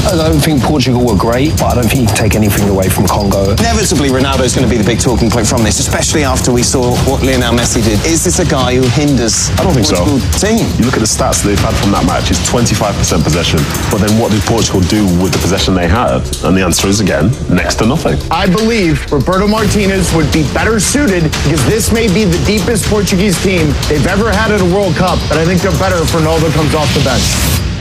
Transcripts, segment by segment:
I don't think Portugal were great, but I don't think you can take anything away from Congo. Inevitably, Ronaldo's going to be the big talking point from this, especially after we saw what Lionel Messi did. Is this a guy who hinders I don't think Portugal team? You look at the stats that they've had from that match, it's 25% possession. But then what did Portugal do with the possession they had? And the answer is, again, next to nothing. I believe Roberto Martinez would be better suited because this may be the deepest Portuguese team they've ever had at a World Cup, but I think they're better if Ronaldo comes off the bench.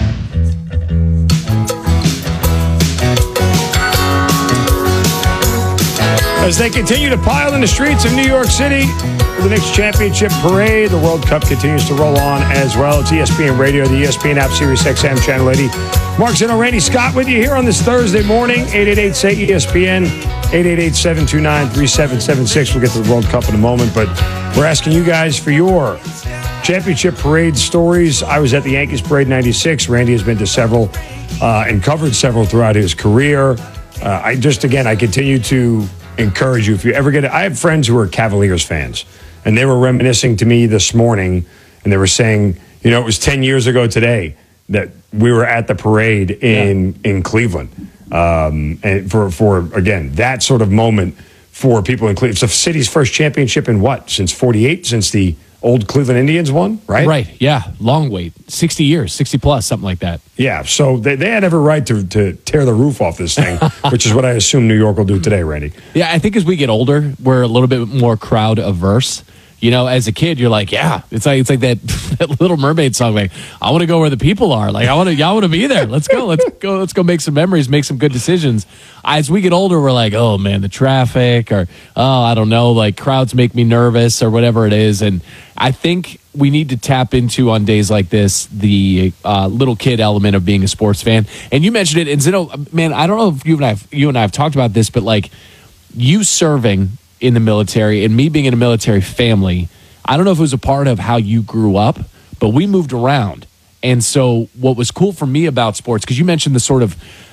As they continue to pile in the streets of New York City for the Knicks championship parade, the World Cup continues to roll on as well. It's ESPN Radio, the ESPN app, Sirius XM, Channel 80. Mark Zeno, Randy Scott with you here on this Thursday morning, 888-SAY-ESPN, 888-729-3776. We'll get to the World Cup in a moment, but we're asking you guys for your championship parade stories. I was at the Yankees Parade in 96. Randy has been to several and covered several throughout his career. I continue to encourage you, if you ever get it. I have friends who are Cavaliers fans, and they were reminiscing to me this morning, and they were saying, it was 10 years ago today that we were at the parade in Cleveland. And for again, that sort of moment for people in Cleveland. It's the city's first championship in what? Since 48? Since the old Cleveland Indians won, right? Right, yeah. Long wait. 60 years, 60 plus, something like that. Yeah, so they had every right to tear the roof off this thing, which is what I assume New York will do today, Randy. Yeah, I think as we get older, we're a little bit more crowd averse. As a kid, you're like, yeah, it's like that Little Mermaid song, like, I want to go where the people are. Like, y'all want to be there. Let's go make some memories, make some good decisions. As we get older, we're like, oh man, the traffic, or I don't know, like crowds make me nervous or whatever it is. And I think we need to tap into, on days like this, the little kid element of being a sports fan. And you mentioned it, and Zeno, man, I don't know if you and I have talked about this, but like you serving in the military and me being in a military family, I don't know if it was a part of how you grew up, but we moved around. And so what was cool for me about sports, because you mentioned the sort of